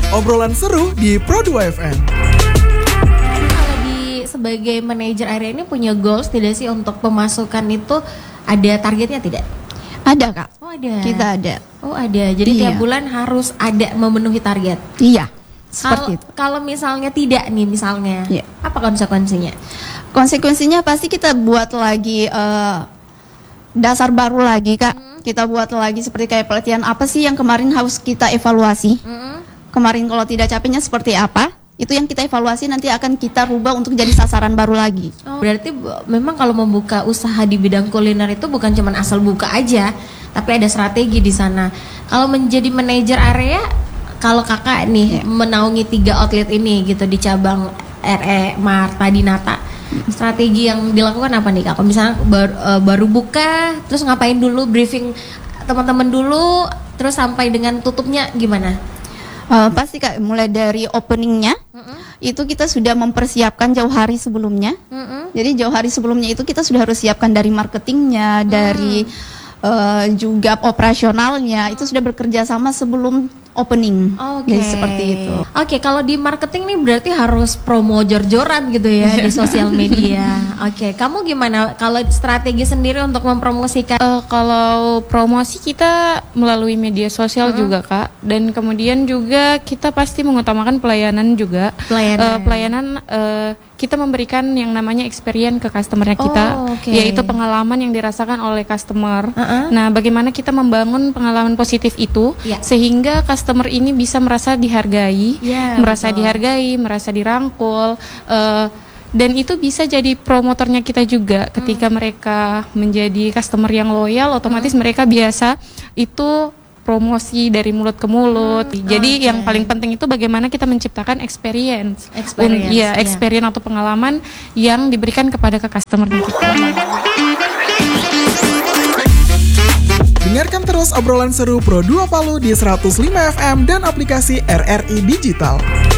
Obrolan seru di Pro 2 FM. Kalau sebagai manajer area ini punya goals tidak sih untuk pemasukan itu, ada targetnya tidak? Ada Kak. Oh ada. Kita ada. Oh ada. Jadi tiap bulan harus ada memenuhi target. Iya. Seperti itu. Kalau misalnya tidak nih apa konsekuensinya? Konsekuensinya pasti kita buat lagi dasar baru lagi Kak. Kita buat lagi seperti kayak pelatihan apa sih yang kemarin harus kita evaluasi. Kemarin kalau tidak capeknya seperti apa, itu yang kita evaluasi nanti akan kita rubah untuk jadi sasaran baru lagi. Berarti memang kalau membuka usaha di bidang kuliner itu bukan cuma asal buka aja, tapi ada strategi di sana. Kalau menjadi manajer area, kalau kakak nih menaungi 3 outlet ini gitu di cabang RE, Marta, Dinata, strategi yang dilakukan apa nih kak? Kalau misalnya baru buka, terus ngapain dulu, briefing teman-teman dulu, terus sampai dengan tutupnya gimana? Pasti Kak, mulai dari openingnya itu kita sudah mempersiapkan jauh hari sebelumnya. Jadi jauh hari sebelumnya itu kita sudah harus siapkan dari marketingnya, dari juga operasionalnya, itu sudah bekerja sama sebelum opening. Jadi seperti itu. Oke, kalau di marketing nih berarti harus promo jor-joran gitu ya di sosial media. Oke, kamu gimana kalau strategi sendiri untuk mempromosikan? Kalau promosi kita melalui media sosial juga Kak, dan kemudian juga kita pasti mengutamakan pelayanan juga. Pelayanan kita memberikan yang namanya experience ke customernya kita, yaitu pengalaman yang dirasakan oleh customer. Nah, bagaimana kita membangun pengalaman positif itu sehingga customer ini bisa merasa dihargai, merasa dirangkul, dan itu bisa jadi promotornya kita juga. Ketika mereka menjadi customer yang loyal, otomatis mereka biasa itu promosi dari mulut ke mulut. Jadi yang paling penting itu bagaimana kita menciptakan experience atau pengalaman yang diberikan kepada customer kita. Dengarkan terus obrolan seru Pro 2 Palu di 105 FM dan aplikasi RRI Digital.